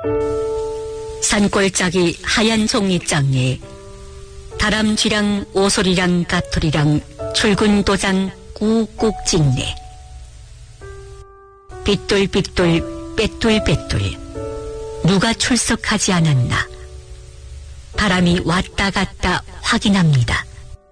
산골짜기 하얀 종이장에 다람쥐랑 오소리랑 까투리랑 출근 도장 꾹꾹 찍네. 빗돌빗돌 빼돌빼돌 누가 출석하지 않았나. 바람이 왔다 갔다 확인합니다.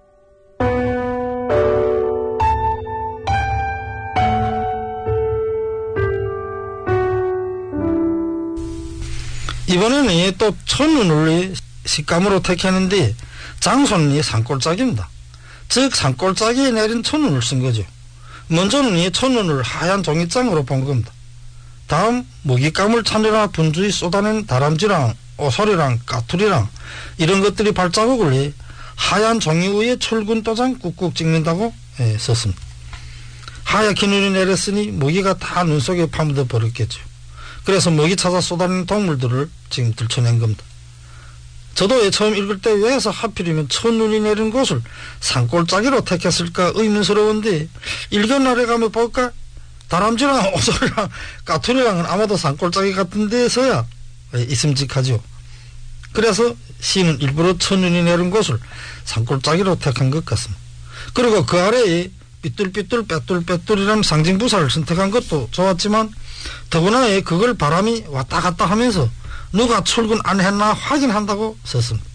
이번에는 또 첫눈을 식감으로 택했는데 장소는 산골짜기입니다. 즉 산골짜기에 내린 첫눈을 쓴 거죠. 먼저는 이 첫눈을 하얀 종이장으로 본 겁니다. 다음 먹잇감을 찾느라 분주히 쏟아낸 다람쥐랑 오소리랑 까투리랑 이런 것들이 발자국을 하얀 종이 위에 철근 도장 꾹꾹 찍는다고 썼습니다. 하얗게 눈이 내렸으니 먹이가 다 눈 속에 파묻어 버렸겠죠. 그래서 먹이 찾아 쏟아내는 동물들을 지금 들춰낸 겁니다. 저도 처음 읽을 때 왜 해서 하필이면 첫눈이 내린 곳을 산골짜기로 택했을까 의문스러운데 읽은 날에 가면 볼까 다람쥐랑 오소리랑 까투리랑은 아마도 산골짜기 같은 데서야 있음직하죠. 그래서 시인은 일부러 첫눈이 내린 곳을 산골짜기로 택한 것 같습니다. 그리고 그 아래에 삐뚤삐뚤 빼뚤빼뚤이라는 상징부사를 선택한 것도 좋았지만 더구나 그걸 바람이 왔다 갔다 하면서 누가 출근 안 했나 확인한다고 썼습니다.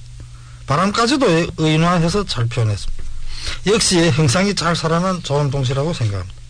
바람까지도 의인화해서 잘 표현했습니다. 역시 형상이 잘 살아난 좋은 동시라고 생각합니다.